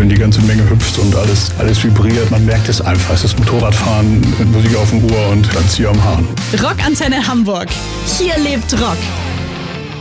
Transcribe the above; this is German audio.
wenn die ganze Menge hüpft und alles vibriert. Man merkt es einfach. Es ist Motorradfahren mit Musik auf dem Ohr und dann Zieh am Hahn. Rockantenne Hamburg. Hier lebt Rock.